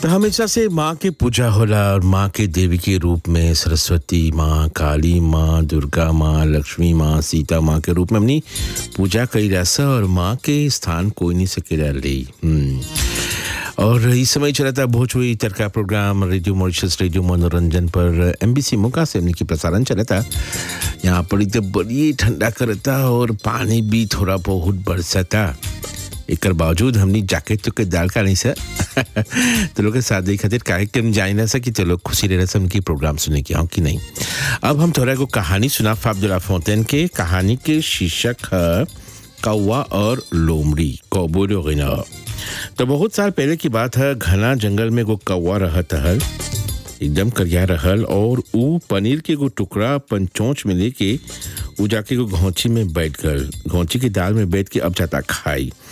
तो हमेशा से माँ के पूजा होला और माँ के देवी के रूप में सरस्वती माँ, काली माँ, दुर्गा माँ, लक्ष्मी माँ, सीता माँ के रूप में हमनी पूजा कई रहा और माँ के स्थान कोई नहीं सकेला ले। और इस समय चला था भोजपुरी तड़का प्रोग्राम रेडियो मॉरिशस रेडियो मनोरंजन पर एमबीसी मुका से हमने की प्रसारण चला था। यहाँ पर तो बड़ी ठंडा करता और पानी भी थोड़ा बहुत बरसता। एक बावजूद हमने जैकेट तो के दाल का नहीं सर तो लोग के साथ खातिर कार्यक्रम जाए ना सकी तो लोग खुशी रह रहे उनकी प्रोग्राम सुने की कि नहीं। अब हम थोड़ा को कहानी सुना फाब्दुल्ला फोंटेन के। कहानी के शीर्षक है कौवा और लोमड़ी कौबोरिना। तो बहुत साल पहले की बात है, घना जंगल में वो कौवा रहत हल, एकदम करिया रहल और ऊ पनीर के को टुकड़ा अपन चोंच में लेके ऊ जाके को घोंची में बैठ गल। घोंची की दाल में बैठ के अब जाता खाई।